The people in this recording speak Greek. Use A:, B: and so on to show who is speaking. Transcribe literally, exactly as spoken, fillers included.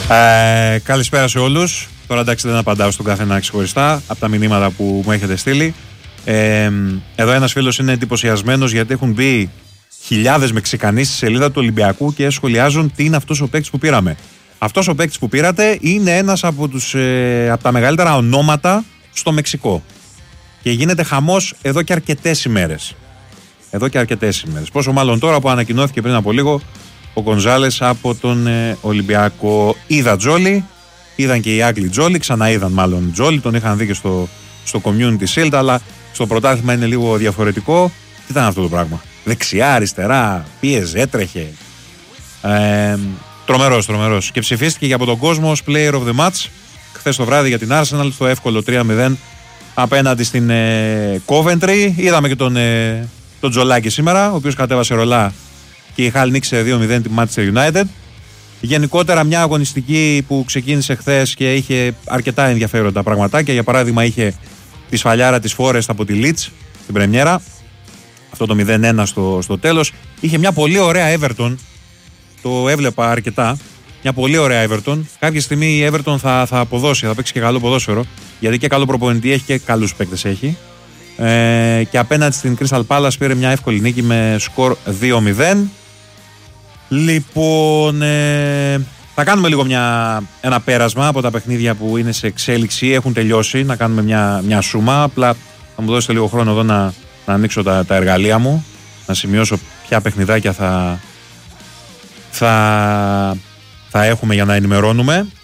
A: Ε, καλησπέρα σε όλους. Τώρα εντάξει δεν απαντάω στον καθένα ξεχωριστά από τα μηνύματα που μου έχετε στείλει. Ε, εδώ ένας φίλος είναι εντυπωσιασμένος γιατί έχουν μπει χιλιάδες Μεξικανοί στη σελίδα του Ολυμπιακού και σχολιάζουν τι είναι αυτός ο παίκτης που πήραμε. Αυτός ο παίκτης που πήρατε είναι ένας από, τους, ε, από τα μεγαλύτερα ονόματα στο Μεξικό. Και γίνεται χαμός εδώ και αρκετές ημέρες. Εδώ και αρκετές ημέρες. Πόσο μάλλον τώρα που ανακοινώθηκε πριν από λίγο ο Γκονζάλες από τον ε, Ολυμπιακό. Είδα Τζόλι, είδαν και οι Άγγλοι Τζόλι, ξαναείδαν μάλλον Τζόλι, τον είχαν δει και στο, στο Community Shield, αλλά στο πρωτάθλημα είναι λίγο διαφορετικό. Τι ήταν αυτό το πράγμα? Δεξιά, αριστερά, πίεζε, έτρεχε. Ε, τρομερός, τρομερός. Και ψηφίστηκε και από τον κόσμο ως Player of the Match χθες το βράδυ για την Arsenal στο εύκολο τρία μηδέν απέναντι στην ε, Coventry. Είδαμε και τον, ε, τον Τζολάκη σήμερα, ο οποίος κατέβασε ρολά και η Χάλ νίκησε δύο μηδέν τη Manchester United. Γενικότερα μια αγωνιστική που ξεκίνησε χθες και είχε αρκετά ενδιαφέροντα πραγματάκια. Για παράδειγμα είχε τη σφαλιάρα της Forest από τη Leeds στην πρεμιέρα, αυτό το μηδέν ένα στο, στο τέλος. Είχε μια πολύ ωραία Everton, το έβλεπα αρκετά. Μια πολύ ωραία Everton. Κάποια στιγμή η Everton θα, θα αποδώσει, θα παίξει και καλό ποδόσφαιρο, γιατί και καλό προπονητή έχει και καλούς παίκτες έχει. Ε, και απέναντι στην Crystal Palace πήρε μια εύκολη νίκη με σκορ δύο μηδέν. Λοιπόν, ε, θα κάνουμε λίγο μια, ένα πέρασμα από τα παιχνίδια που είναι σε εξέλιξη, έχουν τελειώσει, να κάνουμε μια, μια σούμα. Απλά θα μου δώσετε λίγο χρόνο εδώ να, να ανοίξω τα, τα εργαλεία μου, να σημειώσω ποια παιχνιδάκια θα, θα, θα έχουμε για να ενημερώνουμε.